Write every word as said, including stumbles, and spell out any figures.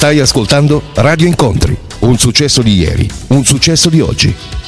Stai ascoltando Radio Incontri, un successo di ieri, un successo di oggi.